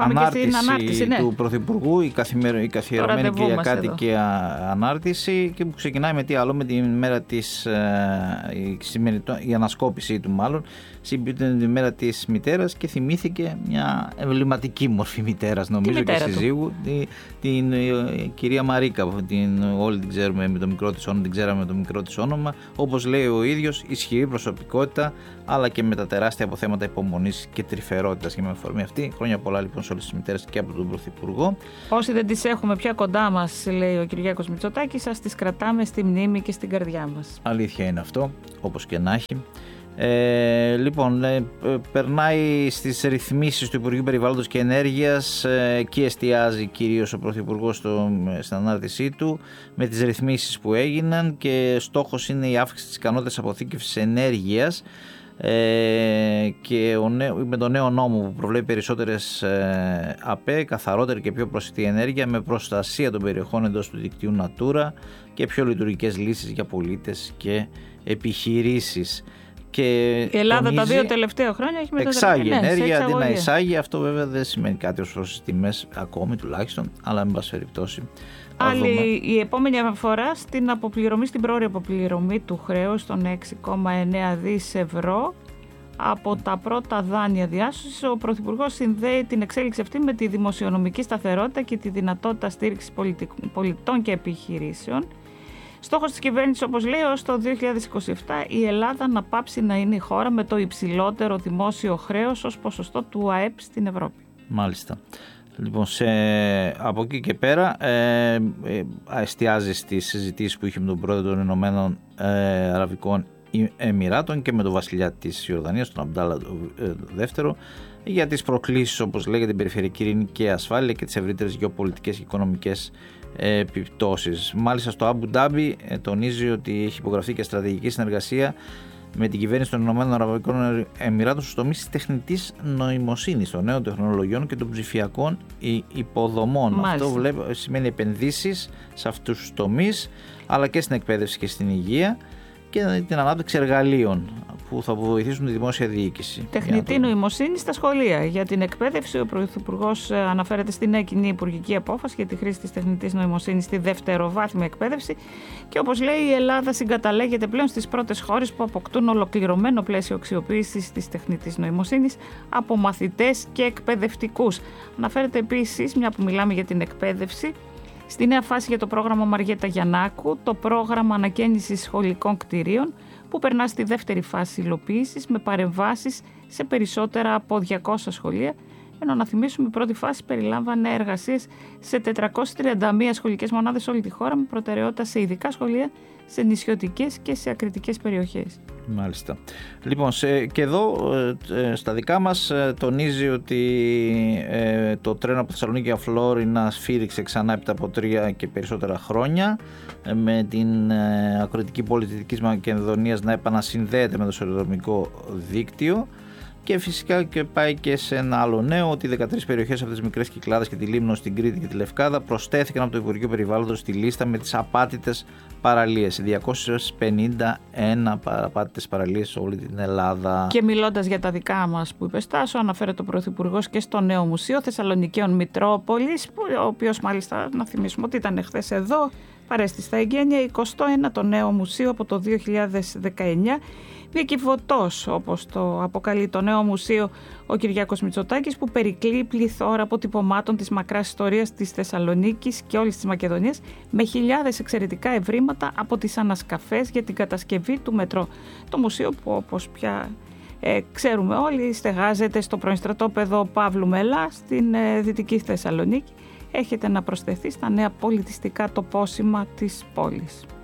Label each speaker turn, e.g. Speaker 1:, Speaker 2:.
Speaker 1: πάμε και στην ανάρτηση
Speaker 2: του Πρωθυπουργού, η καθιερωμένη κυριακάτικη ανάρτηση, και που ξεκινάει με τι άλλο, με την ημέρα της, η ανασκόπησή του μάλλον, συμπίπτει την ημέρα της μητέρας και θυμήθηκε μια εμβληματική μορφή μητέρας, νομίζω, και συζύγου, την κυρία Μαρίκα, όλοι την ξέρουμε με το μικρό της όνομα, την ξέραμε με το μικρό της όνομα, όπως λέει ο ίδιος, ισχυρή προσωπικότητα, αλλά και με τα τεράστια αποθέματα υπομονής και τρυφερότητας. Και με αφορμή αυτή, χρόνια πολλά λοιπόν σε όλες τις μητέρες και από τον Πρωθυπουργό.
Speaker 1: Όσοι δεν τις έχουμε πια κοντά μας, λέει ο Κυριάκος Μητσοτάκης, σας τις κρατάμε στη μνήμη και στην καρδιά μας.
Speaker 2: Αλήθεια είναι αυτό, όπως και να έχει. Λοιπόν, περνάει στις ρυθμίσεις του Υπουργείου Περιβάλλοντος και Ενέργειας. Εκεί εστιάζει κυρίως ο Πρωθυπουργός στην ανάρτησή του, με τις ρυθμίσεις που έγιναν, και στόχος είναι η αύξηση της ικανότητας αποθήκευσης ενέργειας, και με τον νέο νόμο που προβλέπει περισσότερες ΑΠΕ, καθαρότερη και πιο προσιτή ενέργεια, με προστασία των περιοχών εντός του δικτύου Natura και πιο λειτουργικές λύσεις για πολίτες και επιχειρήσεις. Και
Speaker 1: η Ελλάδα τα 2 τελευταία χρόνια έχει
Speaker 2: εξάγει ενέργεια αντί να εισάγει. Αυτό βέβαια δεν σημαίνει κάτι ως προς τις τιμές ακόμη τουλάχιστον, αλλά με πάση περιπτώσει.
Speaker 1: Άλλη η επόμενη αναφορά στην πρόορη αποπληρωμή του χρέους των 6,9 δις ευρώ από τα πρώτα δάνεια διάσωσης. Ο Πρωθυπουργός συνδέει την εξέλιξη αυτή με τη δημοσιονομική σταθερότητα και τη δυνατότητα στήριξης πολιτών και επιχειρήσεων. Στόχος της κυβέρνησης, όπως λέει, ως το 2027 η Ελλάδα να πάψει να είναι η χώρα με το υψηλότερο δημόσιο χρέος ως ποσοστό του ΑΕΠ στην Ευρώπη.
Speaker 2: Μάλιστα. Λοιπόν, από εκεί και πέρα εστιάζει στις συζητήσεις που είχε με τον πρόεδρο των Ηνωμένων Αραβικών Εμιράτων και με τον βασιλιά της Ιορδανίας, τον Αμπντάλα δεύτερο, για τις προκλήσεις, όπως λέγεται, την περιφερειακή ειρήνη και ασφάλεια και τις ευρύτερες γεωπολιτικές και οικονομικές επιπτώσεις. Μάλιστα στο Αμπου Ντάμπι τονίζει ότι έχει υπογραφεί και στρατηγική συνεργασία με την κυβέρνηση των Ηνωμένων Αραβικών Εμιράτων στους τομείς της τεχνητής νοημοσύνης, των νέων τεχνολογιών και των ψηφιακών υποδομών.
Speaker 1: Μάλιστα.
Speaker 2: Αυτό σημαίνει επενδύσεις σε αυτούς τους τομείς, αλλά και στην εκπαίδευση και στην υγεία, και την ανάπτυξη εργαλείων που θα βοηθήσουν τη δημόσια διοίκηση.
Speaker 1: Τεχνητή νοημοσύνη στα σχολεία. Για την εκπαίδευση, ο Πρωθυπουργός αναφέρεται στην νέα κοινή υπουργική απόφαση για τη χρήση της τεχνητής νοημοσύνης στη δευτεροβάθμια εκπαίδευση, και όπως λέει, η Ελλάδα συγκαταλέγεται πλέον στις πρώτες χώρες που αποκτούν ολοκληρωμένο πλαίσιο αξιοποίησης της τεχνητής νοημοσύνης από μαθητές και εκπαιδευτικούς. Αναφέρεται επίσης, μια που μιλάμε για την εκπαίδευση, στη νέα φάση για το πρόγραμμα Μαριέτα Γιαννάκου, το πρόγραμμα ανακαίνησης σχολικών κτηρίων, που περνά στη δεύτερη φάση υλοποίησης με παρεμβάσεις σε περισσότερα από 200 σχολεία, ενώ να θυμίσουμε η πρώτη φάση περιλάμβανε εργασίες σε 431 σχολικές μονάδες σε όλη τη χώρα, με προτεραιότητα σε ειδικά σχολεία, σε νησιωτικές και σε ακριτικές περιοχές.
Speaker 2: Μάλιστα. Λοιπόν, και εδώ στα δικά μας τονίζει ότι το τρένο από Θεσσαλονίκη για Φλόρινα σφύριξε ξανά έπειτα από 3 και περισσότερα χρόνια, με την ακριτική πολιτική της Μακεδονίας να επανασυνδέεται με το σιδηροδρομικό δίκτυο. Και φυσικά και πάει και σε ένα άλλο νέο, ότι 13 περιοχές από τις μικρές Κυκλάδες και τη Λίμνο στην Κρήτη και τη Λευκάδα προσθέθηκαν από το Υπουργείο Περιβάλλοντος στη λίστα με τις απάτητες παραλίες. 251 απάτητες παραλίες σε όλη την Ελλάδα.
Speaker 1: Και μιλώντας για τα δικά μας που είπε Στάσο, αναφέρεται ο Πρωθυπουργός και στο νέο Μουσείο Θεσσαλονικαίων Μητρόπολης, ο οποίος μάλιστα, να θυμίσουμε ότι ήταν χθες εδώ, παρέστη στα εγγένεια, 21 το νέο μουσείο από το 2019. Διακυβωτός, όπως το αποκαλεί το νέο μουσείο ο Κυριάκος Μητσοτάκης, που περικλεί πληθώρα αποτυπωμάτων της μακράς ιστορίας της Θεσσαλονίκης και όλης της Μακεδονίας, με χιλιάδες εξαιρετικά ευρήματα από τις ανασκαφές για την κατασκευή του μετρό. Το μουσείο που, όπως πια ξέρουμε όλοι, στεγάζεται στο πρώην στρατόπεδο Παύλου Μελά στην Δυτική Θεσσαλονίκη. Έχετε να προσθεθεί στα νέα πολιτιστικά τοπόσημα της πόλης.